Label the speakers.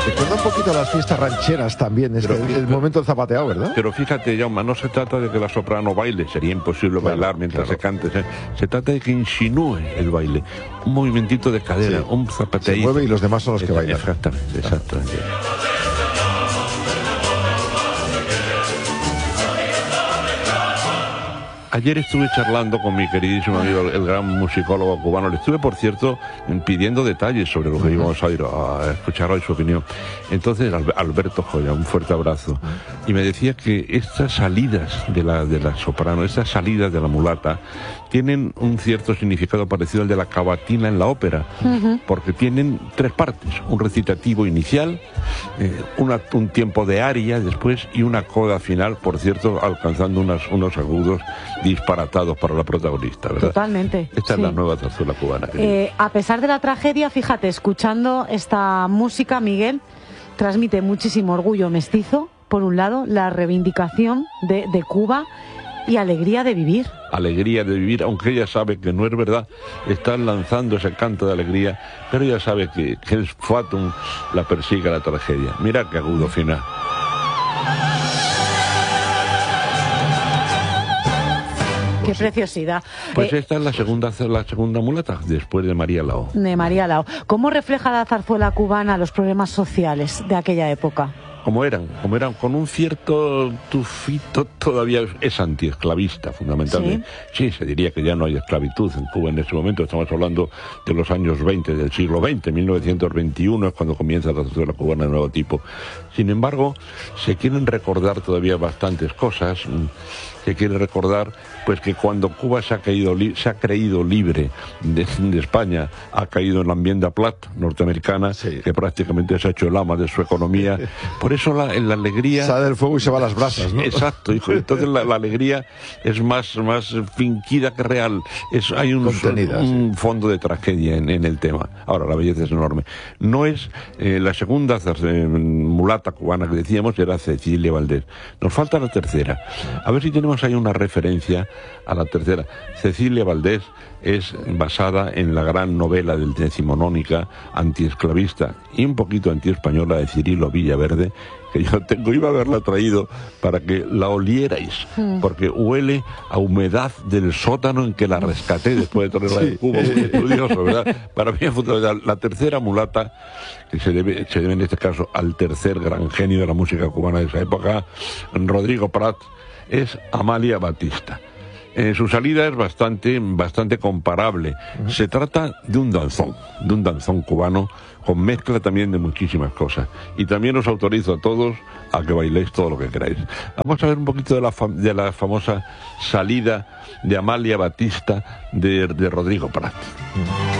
Speaker 1: Recuerda un poquito a las fiestas rancheras también, el momento del zapateado, ¿verdad?
Speaker 2: Pero fíjate, Jaume, no se trata de que la soprano baile, sería imposible bailar mientras se cante. Se trata de que insinúe el baile, un movimentito de cadera, un zapateíto.
Speaker 1: Se mueve y los demás son los que bailan.
Speaker 2: Exactamente, exactamente. Ayer estuve charlando con mi queridísimo amigo, el gran musicólogo cubano. Le estuve, por cierto, pidiendo detalles sobre lo que íbamos a ir a escuchar hoy su opinión. Entonces, Alberto Joya, un fuerte abrazo. Y me decía que estas salidas de la soprano, estas salidas de la mulata, tienen un cierto significado parecido al de la cavatina en la ópera, porque tienen tres partes: un recitativo inicial, un tiempo de aria después y una coda final, por cierto, alcanzando unos agudos disparatados para la protagonista, ¿verdad?
Speaker 3: Totalmente.
Speaker 2: Esta es la nueva zarzuela cubana.
Speaker 3: A pesar de la tragedia, fíjate, escuchando esta música, Miguel, transmite muchísimo orgullo mestizo, por un lado, la reivindicación de Cuba y alegría de vivir.
Speaker 2: Alegría de vivir, aunque ella sabe que no es verdad, están lanzando ese canto de alegría, pero ella sabe que el fatum la persigue la tragedia. Mira qué agudo final.
Speaker 3: Qué preciosidad.
Speaker 2: Pues esta es la segunda mulata, después de María Lao.
Speaker 3: De María Lao. ¿Cómo refleja la zarzuela cubana los problemas sociales de aquella época?
Speaker 2: Como eran, con un cierto tufito, todavía es antiesclavista, fundamentalmente. Sí, se diría que ya no hay esclavitud en Cuba en ese momento. Estamos hablando de los años 20 del siglo XX, 1921 es cuando comienza la zarzuela cubana de nuevo tipo. Sin embargo, se quieren recordar todavía bastantes cosas. Se quiere recordar pues que cuando Cuba se ha creído libre de España, ha caído en la enmienda Platt norteamericana, que prácticamente se ha hecho el ama de su economía. Por eso la alegría...
Speaker 1: Sale del fuego y se va a las brasas, ¿no?
Speaker 2: Exacto, hijo. Entonces la alegría es más fingida que real. Hay un fondo de tragedia en el tema. Ahora, la belleza es enorme. No es la segunda mulata cubana que decíamos, era Cecilia Valdés. Nos falta la tercera. A ver si tenemos ahí una referencia a la tercera. Cecilia Valdés es basada en la gran novela del decimonónica antiesclavista y un poquito antiespañola de Cirilo Villaverde, que yo iba a haberla traído para que la olierais, porque huele a humedad del sótano en que la rescaté después de traerla de Cuba, muy estudioso, ¿verdad? Para mí es fundamental. La tercera mulata, que se debe en este caso al tercer gran genio de la música cubana de esa época, Rodrigo Prat, es Amalia Batista. Su salida es bastante comparable. Se trata de un danzón cubano con mezcla también de muchísimas cosas. Y también os autorizo a todos a que bailéis todo lo que queráis. Vamos a ver un poquito de la famosa salida de Amalia Batista de Rodrigo Prat.